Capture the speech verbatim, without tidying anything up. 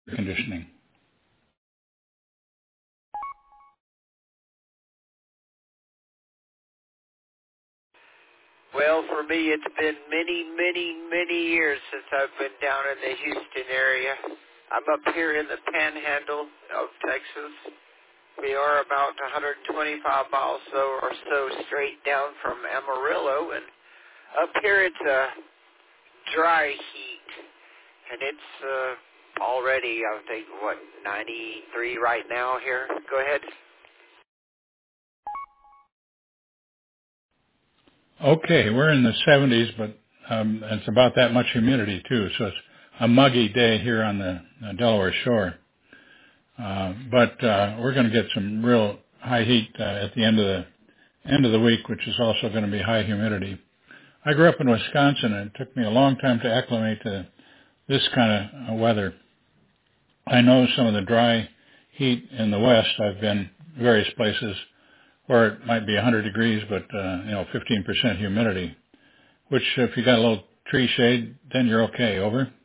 conditioning. Well, for me, it's been many, many, many years since I've been down in the Houston area. I'm up here in the panhandle of Texas. We are about one hundred twenty-five miles so or so straight down from Amarillo, and up here it's a dry heat, and it's uh, already, I think, what, ninety-three right now here. Go ahead. Okay, we're in the seventies, but um, it's about that much humidity too, so it's a muggy day here on the uh, Delaware Shore. Uh, but uh, we're going to get some real high heat uh, at the end of the end of the week, which is also going to be high humidity. I grew up in Wisconsin, and it took me a long time to acclimate to this kind of uh, weather. I know some of the dry heat in the West. I've been various places where it might be one hundred degrees, but uh, you know, fifteen percent humidity. Which, if you got a little tree shade, then you're okay. Over.